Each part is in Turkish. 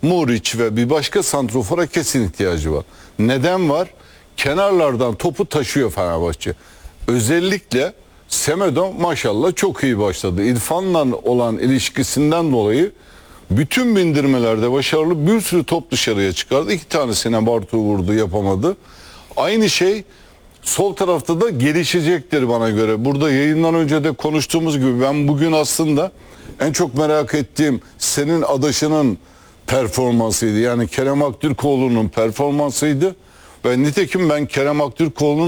Muriç ve bir başka santrofora kesin ihtiyacı var. Neden var? Kenarlardan topu taşıyor Fenerbahçe. Özellikle Semedo maşallah çok iyi başladı. İrfan'la olan ilişkisinden dolayı bütün bindirmelerde başarılı, bir sürü top dışarıya çıkardı. 2 tanesine Bartu vurdu, yapamadı. Aynı şey sol tarafta da gelişecektir bana göre. Burada yayından önce de konuştuğumuz gibi ben bugün aslında en çok merak ettiğim senin adaşının performansıydı. Yani Kerem Aktürkoğlu'nun performansıydı. Ve nitekim ben Kerem Aktürkoğlu'nun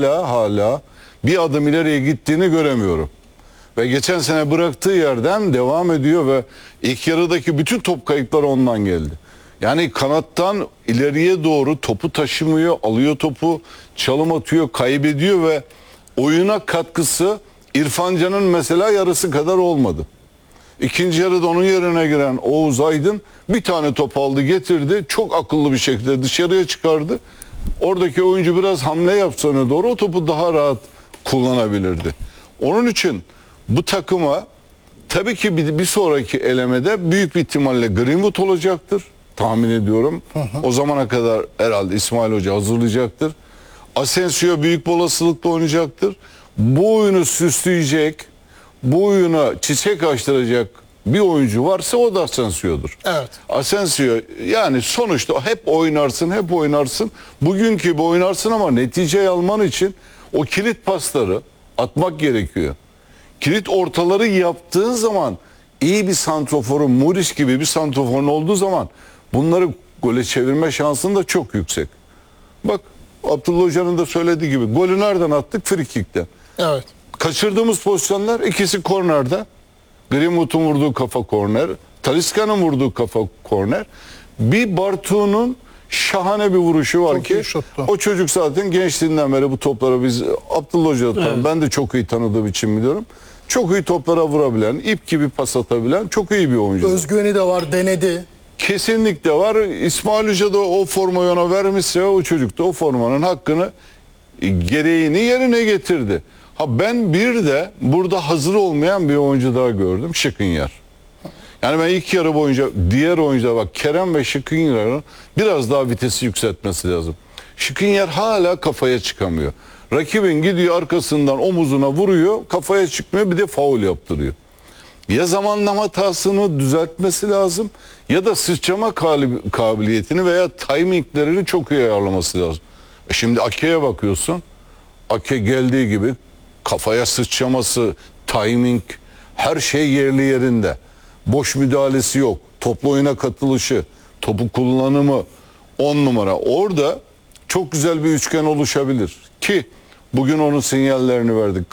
hala bir adım ileriye gittiğini göremiyorum. Ve geçen sene bıraktığı yerden devam ediyor ve ilk yarıdaki bütün top kayıpları ondan geldi. Yani kanattan ileriye doğru topu taşımıyor, alıyor topu, çalım atıyor, kaybediyor ve oyuna katkısı İrfan Can'ın mesela yarısı kadar olmadı. İkinci yarıda onun yerine giren Oğuz Aydın bir tane top aldı, getirdi. Çok akıllı bir şekilde dışarıya çıkardı. Oradaki oyuncu biraz hamle yapsana doğru o topu daha rahat kullanabilirdi. Onun için bu takıma tabii ki bir sonraki elemede büyük bir ihtimalle Greenwood olacaktır. Tahmin ediyorum. O zamana kadar herhalde İsmail Hoca hazırlayacaktır. Asensio büyük olasılıkla oynayacaktır. Bu oyunu süsleyecek, bu oyuna çiçek açtıracak bir oyuncu varsa o da Asensio'dur. Evet. Asensio yani sonuçta hep oynarsın. Bugünkü gibi oynarsın ama netice alman için o kilit pasları atmak gerekiyor. Kilit ortaları yaptığın zaman iyi bir santroforun, Muriç gibi bir santroforun olduğu zaman bunları gole çevirme şansın da çok yüksek. Bak Abdullah Hoca'nın da söylediği gibi golü nereden attık? Frikik'ten. Evet. Kaçırdığımız pozisyonlar ikisi kornerde. Greenwood'un vurduğu kafa korner, Talisca'nın vurduğu kafa korner. Bir Bartu'nun şahane bir vuruşu var Çok ki o çocuk zaten gençliğinden beri bu toplara biz Abdullah Hoca'dan ben de çok iyi tanıdığım için biliyorum. Çok iyi toplara vurabilen, ip gibi pas atabilen çok iyi bir oyuncu. Özgüveni de var, denedi. Kesinlikle var. İsmail Hoca da o formayı ona vermişse o çocuk da o formanın hakkını gereğini yerine getirdi. Ha ben bir de burada hazır olmayan bir oyuncu daha gördüm. Şikrinyar. Yani ben ilk yarı boyunca diğer oyuncular bak Kerem ve Şikrinyar'ın biraz daha vitesi yükseltmesi lazım. Şikrinyar hala kafaya çıkamıyor. Rakibin gidiyor arkasından omuzuna vuruyor, kafaya çıkmıyor, bir de faul yaptırıyor. Ya zamanlama hatasını düzeltmesi lazım ya da sıçrama kabiliyetini veya timinglerini çok iyi ayarlaması lazım. Şimdi Ake'ye bakıyorsun. Ake geldiği gibi kafaya sıçraması, timing, her şey yerli yerinde. Boş müdahalesi yok. Toplu oyuna katılışı, topu kullanımı 10 numara. Orada çok güzel bir üçgen oluşabilir. Ki bugün onun sinyallerini verdik.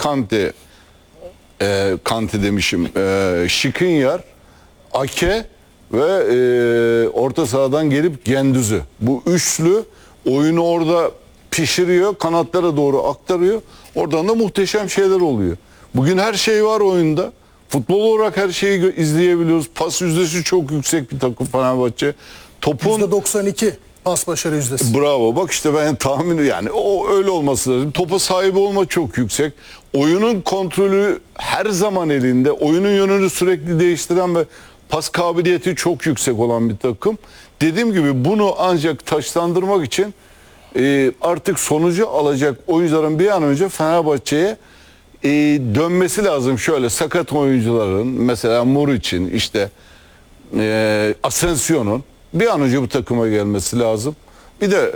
Kante demişim. Şikrinyar, Ake ve orta sahadan gelip Gendüz'ü. Bu üçlü oyunu orada pişiriyor, kanatlara doğru aktarıyor. Oradan da muhteşem şeyler oluyor. Bugün her şey var oyunda. Futbol olarak her şeyi izleyebiliyoruz. Pas yüzdesi çok yüksek bir takım Fenerbahçe. Topun %92 pas başarı yüzdesi. bravo. Bak işte ben tahmin yani o öyle olması lazım. Topa sahip olma çok yüksek. Oyunun kontrolü her zaman elinde. Oyunun yönünü sürekli değiştiren ve pas kabiliyeti çok yüksek olan bir takım. Dediğim gibi bunu ancak taşlandırmak için artık sonucu alacak oyuncuların bir an önce Fenerbahçe'ye dönmesi lazım. Şöyle sakat oyuncuların mesela Muriç'in işte Asensio'nun bir an önce bu takıma gelmesi lazım. Bir de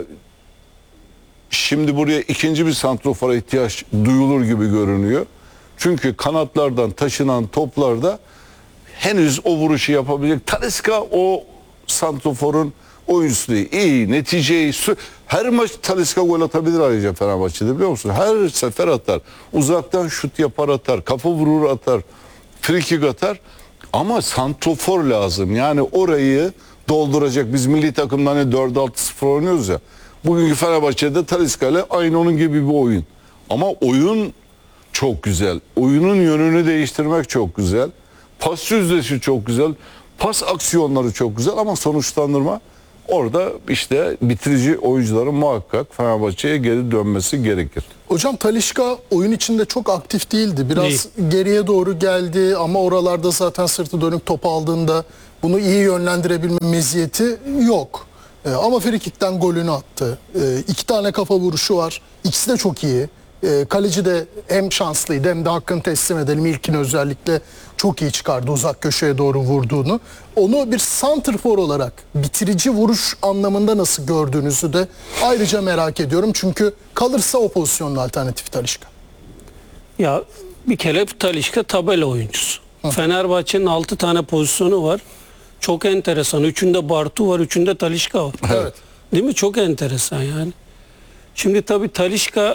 şimdi buraya ikinci bir santrofora ihtiyaç duyulur gibi görünüyor. Çünkü kanatlardan taşınan toplarda henüz o vuruşu yapabilecek. Talisca o santroforun oyuncusu değil. İyi, neticeyi her maç Talisca gol atabilir ayrıca Fenerbahçe'de biliyor musun? Her sefer atar. Uzaktan şut yapar atar. Kafa vurur atar. Frikik atar. Ama santrofor lazım. Yani orayı dolduracak. Biz milli takımdan hani 4-6-0 oynuyoruz ya. Bugünkü Fenerbahçe'de Talisca ile aynı onun gibi bir oyun. Ama oyun çok güzel. Oyunun yönünü değiştirmek çok güzel. Pas yüzdesi çok güzel. Pas aksiyonları çok güzel ama sonuçlandırma orada işte bitirici oyuncuların muhakkak Fenerbahçe'ye geri dönmesi gerekir. Hocam Talisca oyun içinde çok aktif değildi. Biraz geriye doğru geldi ama oralarda zaten sırtı dönük top aldığında bunu iyi yönlendirebilme meziyeti yok. Ama frikikten golünü attı. 2 tane kafa vuruşu var. İkisi de çok iyi. Kaleci de hem şanslıydı hem de hakkını teslim edelim. İlkini özellikle çok iyi çıkardı uzak köşeye doğru vurduğunu. Onu bir santrfor olarak bitirici vuruş anlamında nasıl gördüğünüzü de ayrıca merak ediyorum. Çünkü kalırsa o pozisyonun alternatifi Talisca. Ya bir kere Talisca tabela oyuncusu. Fenerbahçe'nin 6 tane pozisyonu var. Çok enteresan. 3'ünde Bartu var, 3'ünde Talisca var. Evet. Değil mi? Çok enteresan yani. Şimdi tabii Talisca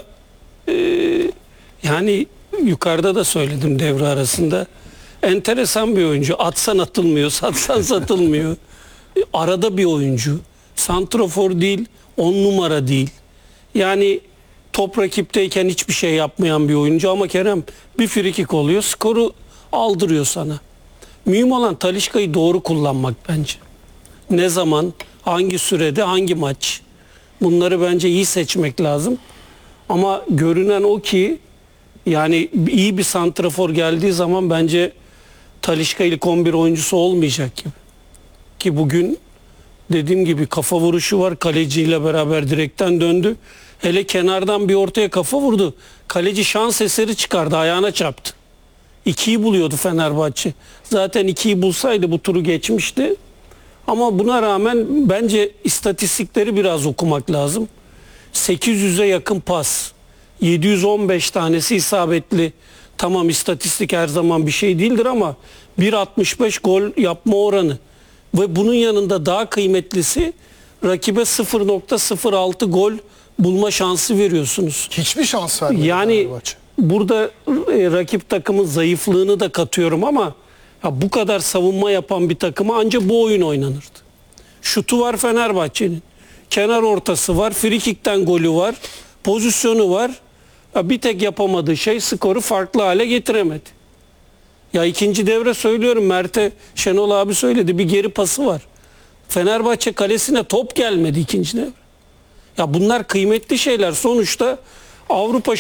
yani yukarıda da söyledim devre arasında. Enteresan bir oyuncu. Atsan atılmıyor, satsan satılmıyor. Arada bir oyuncu. Santrafor değil, 10 numara değil. Yani top rakipteyken hiçbir şey yapmayan bir oyuncu ama Kerem bir frikik oluyor, skoru aldırıyor sana. Mühim olan Talisca'yı doğru kullanmak bence. Ne zaman, hangi sürede, hangi maç. Bunları bence iyi seçmek lazım. Ama görünen o ki yani iyi bir santrafor geldiği zaman bence Talisca ilk 11 oyuncusu olmayacak gibi. Ki bugün dediğim gibi kafa vuruşu var. Kaleciyle beraber direkten döndü. Hele kenardan bir ortaya kafa vurdu. Kaleci şans eseri çıkardı. Ayağına çarptı. 2'yi buluyordu Fenerbahçe. Zaten 2'yi bulsaydı bu turu geçmişti. Ama buna rağmen bence istatistikleri biraz okumak lazım. 800'e yakın pas. 715 tanesi isabetli. Tamam istatistik her zaman bir şey değildir ama 1.65 gol yapma oranı. Ve bunun yanında daha kıymetlisi rakibe 0.06 gol bulma şansı veriyorsunuz. Hiçbir şans vermedi Yani Fenerbahçe. burada rakip takımın zayıflığını da katıyorum ama ya bu kadar savunma yapan bir takıma ancak bu oyun oynanırdı. Şutu var Fenerbahçe'nin. Kenar ortası var. Frikikten golü var. Pozisyonu var. Ya bir tek yapamadığı şey skoru farklı hale getiremedi. Ya ikinci devre söylüyorum Mert'e Şenol abi söyledi bir geri pası var. Fenerbahçe kalesine top gelmedi ikinci devre. Ya bunlar kıymetli şeyler. Sonuçta Avrupa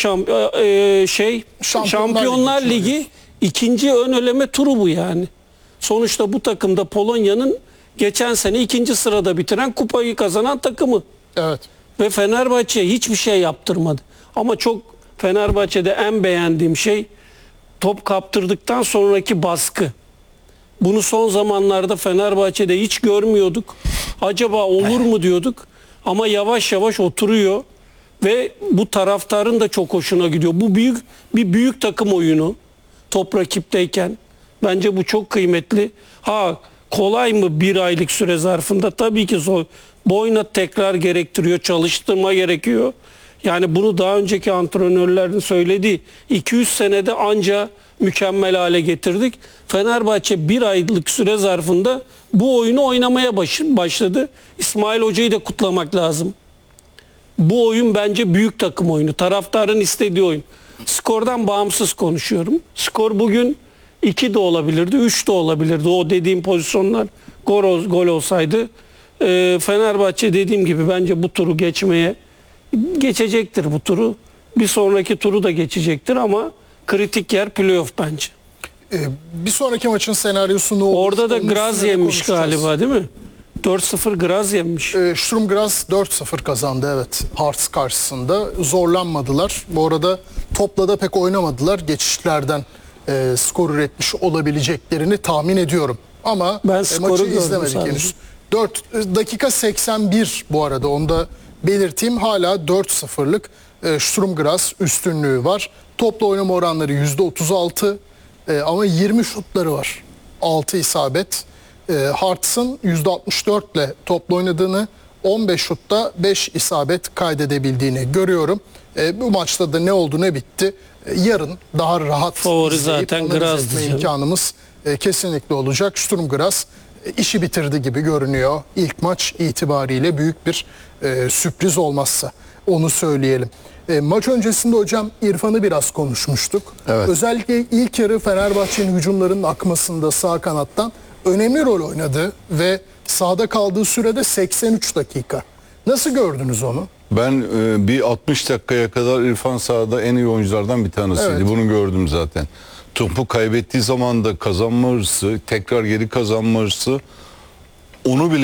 Şampiyonlar Ligi ikinci ön eleme turu bu yani. Sonuçta bu takımda Polonya'nın geçen sene 2. sırada bitiren kupayı kazanan takımı. Evet. Ve Fenerbahçe hiçbir şey yaptırmadı. Ama çok Fenerbahçe'de en beğendiğim şey top kaptırdıktan sonraki baskı. Bunu son zamanlarda Fenerbahçe'de hiç görmüyorduk. Acaba olur mu diyorduk. Ama yavaş yavaş oturuyor. Ve bu taraftarın da çok hoşuna gidiyor. Bu büyük takım oyunu. Top rakipteyken. Bence bu çok kıymetli. Kolay mı bir aylık süre zarfında? Tabii ki zor. Boyuna tekrar gerektiriyor. Çalıştırma gerekiyor. Yani bunu daha önceki antrenörlerin söylediği 200 senede anca mükemmel hale getirdik. Fenerbahçe bir aylık süre zarfında bu oyunu oynamaya başladı. İsmail Hoca'yı da kutlamak lazım. Bu oyun bence büyük takım oyunu. Taraftarın istediği oyun. Skordan bağımsız konuşuyorum. Skor bugün 2 de olabilirdi, 3 de olabilirdi. O dediğim pozisyonlar gol olsaydı. Fenerbahçe dediğim gibi bence bu turu geçecektir bu turu. Bir sonraki turu da geçecektir ama kritik yer playoff bence. Bir sonraki maçın senaryosu ne olur? Orada da Onun Graz üstüne yenmiş konuşacağız. galiba değil mi? 4-0 Graz yenmiş. Sturm Graz 4-0 kazandı evet. Hearts karşısında zorlanmadılar. Bu arada topla da pek oynamadılar. Geçişlerden skor üretmiş olabileceklerini tahmin ediyorum. Ama Ben skoru maçı gördüm izlemedik sadece. henüz. 4 dakika 81 bu arada onu da belirteyim. Hala 4-0'lık Sturm Graz üstünlüğü var. Topla oynama oranları %36 ama 20 şutları var. 6 isabet. Hearts'ın %64 ile topla oynadığını, 15 şutta 5 isabet kaydedebildiğini görüyorum. Bu maçta da ne oldu ne bitti yarın daha rahat Favori izleyip zaten analiz Graz'dı etme canım. imkanımız kesinlikle olacak. Sturm Graz işi bitirdi gibi görünüyor. İlk maç itibariyle büyük bir sürpriz olmazsa onu söyleyelim. Maç öncesinde hocam İrfan'ı biraz konuşmuştuk. Evet. Özellikle ilk yarı Fenerbahçe'nin hücumlarının akmasında sağ kanattan önemli rol oynadı ve sahada kaldığı sürede 83 dakika. Nasıl gördünüz onu? Ben bir 60 dakikaya kadar İrfan sahada en iyi oyunculardan bir tanesiydi. Evet. Bunu gördüm zaten. Topu kaybettiği zaman da kazanma hırsı, tekrar geri kazanma hırsı onu bile